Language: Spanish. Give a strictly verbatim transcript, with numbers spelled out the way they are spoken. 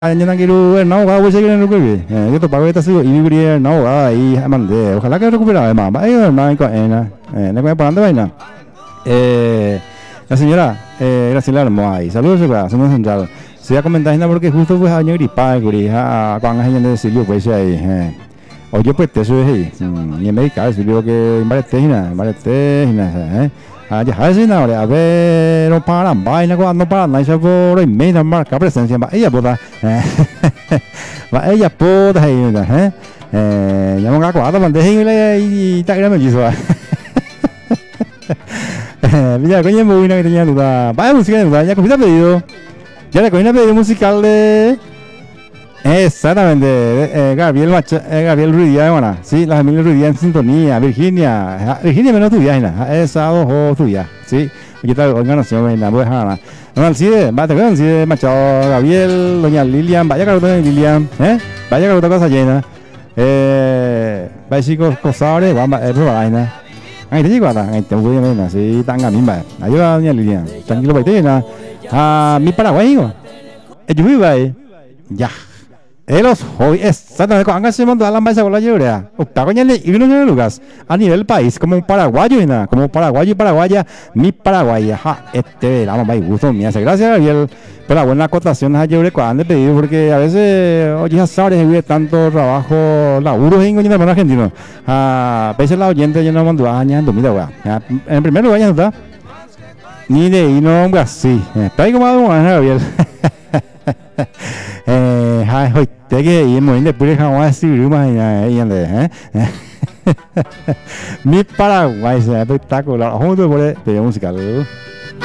Año quiero no va a seguir en el que eh esto para esta sigo y no va ahí mande ojalá que recupere además va a no en eh no me parando vaina eh la señora eh Graciela Moai saludos a somos central se ha comentado porque justo pues año gripa guri a cuando hay de Silvio pues ahí eh o yo pues te soy ahí ni médica Silvio que embarete hina embarete hina eh ah ya hace nada a ver no para vaina cuando para no se por y media marca presencia va ella pueda va ella pueda ahí eh eh ya me acuerdo cuando dejé y ta grande eso eh mira coño muy buena que tenía duda vaya música duda ya comida pedido ya le coño pedido musical de exactamente eh, Gabriel Macha, eh, Gabriel Ruidía bueno sí la familia Ruidía en sintonía Virginia Virginia menos tuya esa dos tuya sí aquí está organización en la buena no al CIDE va a tener CIDE Machado Gabriel doña Lilian vaya que doña Lilian eh vaya que otra cosa llena eh vaya chicos cosores vamos a probar vaina ahí te digo ahí te voy a ver así tan a mí va ayuda doña Lilian tranquilo vete na a mi Paraguay yo vivo ahí ya los hobbies exactamente cuando se mandó a la mesa con la llorea y uno Lucas a nivel país como un paraguayo y nada como paraguayo y paraguaya mi paraguaya ja este vamos a gusto me hace gracias Gabriel por la buena acotación a llore cuando he pedido porque a veces oye ya sabes vive tanto trabajo laburo en el argentino a veces la oyente yo no mandó a añadir dormida en primer lugar ya está ni de y no así está ahí como a Gabriel eh hai hoy te que y muy de pure Hawái así rumah ahí ande eh mi Paraguay espectacular junto por el musical